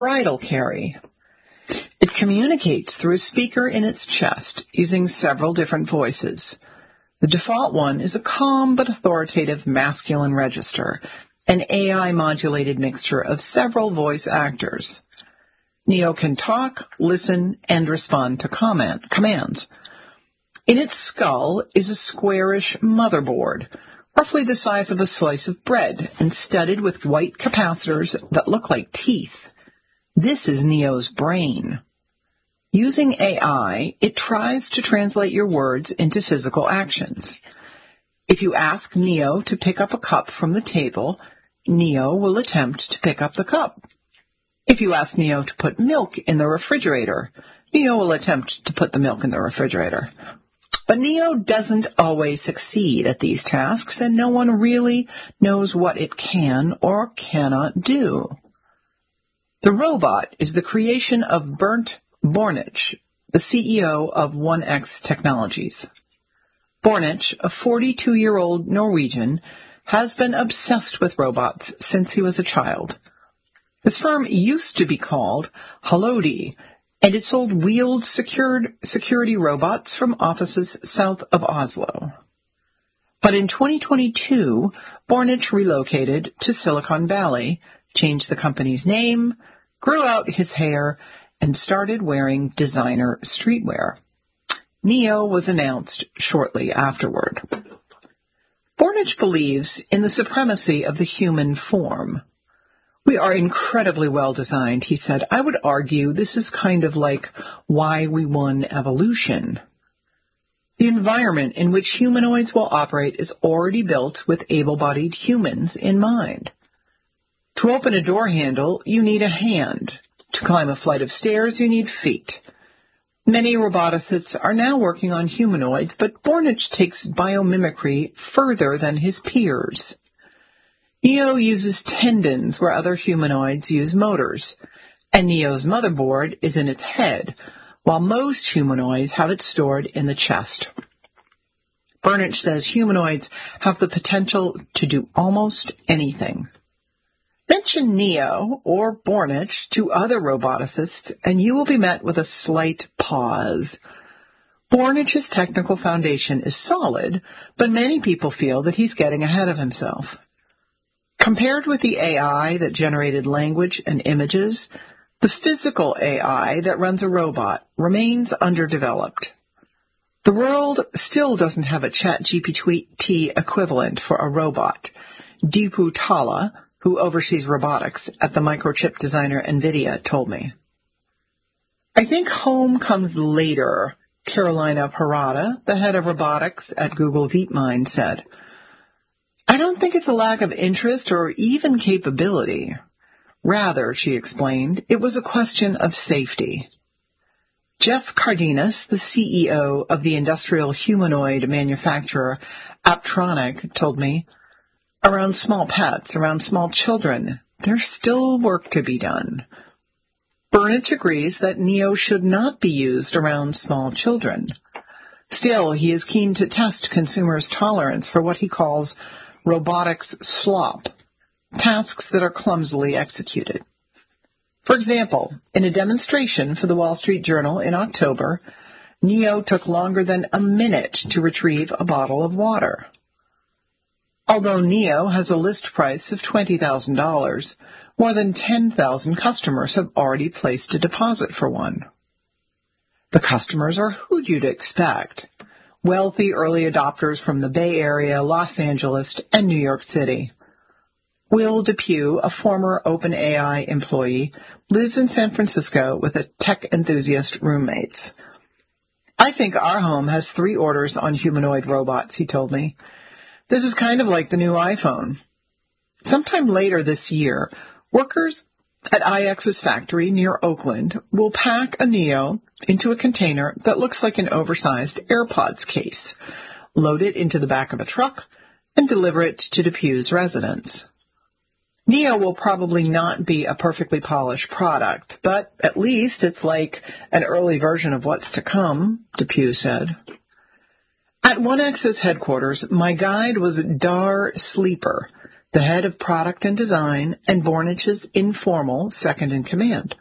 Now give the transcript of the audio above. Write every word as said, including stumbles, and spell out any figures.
bridle carry. It communicates through a speaker in its chest using several different voices. The default one is a calm but authoritative masculine register, an A I-modulated mixture of several voice actors. Neo can talk, listen, and respond to comment, commands. In its skull is a squarish motherboard, roughly the size of a slice of bread and studded with white capacitors that look like teeth. This is Neo's brain. Using A I, it tries to translate your words into physical actions. If you ask Neo to pick up a cup from the table, Neo will attempt to pick up the cup. If you ask Neo to put milk in the refrigerator, Neo will attempt to put the milk in the refrigerator. But Neo doesn't always succeed at these tasks, and no one really knows what it can or cannot do. The robot is the creation of Bernd Bornich, the C E O of one X Technologies. Bornich, a forty-two-year-old Norwegian, has been obsessed with robots since he was a child. His firm used to be called Halodi, and it sold wheeled secured security robots from offices south of Oslo. But in twenty twenty-two, Bornich relocated to Silicon Valley, changed the company's name, grew out his hair, and started wearing designer streetwear. Neo was announced shortly afterward. Bornich believes in the supremacy of the human form. We are incredibly well designed, he said. I would argue this is kind of like why we won evolution. The environment in which humanoids will operate is already built with able-bodied humans in mind. To open a door handle, you need a hand. To climb a flight of stairs, you need feet. Many roboticists are now working on humanoids, but Bornich takes biomimicry further than his peers. Neo uses tendons where other humanoids use motors, and Neo's motherboard is in its head, while most humanoids have it stored in the chest. Bornich says humanoids have the potential to do almost anything. Mention Neo or Bornich to other roboticists, and you will be met with a slight pause. Bornich's technical foundation is solid, but many people feel that he's getting ahead of himself. Compared with the A I that generated language and images, the physical A I that runs a robot remains underdeveloped. The world still doesn't have a ChatGPT equivalent for a robot. Deepu Talla, who oversees robotics at the microchip designer NVIDIA, told me. I think home comes later, Carolina Parada, the head of robotics at Google DeepMind, said. I don't think it's a lack of interest or even capability. Rather, she explained, it was a question of safety. Jeff Cardenas, the C E O of the industrial humanoid manufacturer Apptronik, told me, around small pets, around small children, there's still work to be done. Bornich agrees that Neo should not be used around small children. Still, he is keen to test consumers' tolerance for what he calls robotics slop, tasks that are clumsily executed. For example, in a demonstration for the Wall Street Journal in October, Neo took longer than a minute to retrieve a bottle of water. Although Neo has a list price of twenty thousand dollars, more than ten thousand customers have already placed a deposit for one. The customers are who you'd expect. Wealthy early adopters from the Bay Area, Los Angeles, and New York City. Will Depew, a former OpenAI employee, lives in San Francisco with a tech enthusiast roommates. I think our home has three orders on humanoid robots, he told me. This is kind of like the new iPhone. Sometime later this year, workers at I X's factory near Oakland will pack a Neo into a container that looks like an oversized AirPods case, load it into the back of a truck, and deliver it to Depew's residence. Neo will probably not be a perfectly polished product, but at least it's like an early version of what's to come, Depew said. At one X's headquarters, my guide was Dar Sleeper, the head of product and design, and Vornich's informal second in command.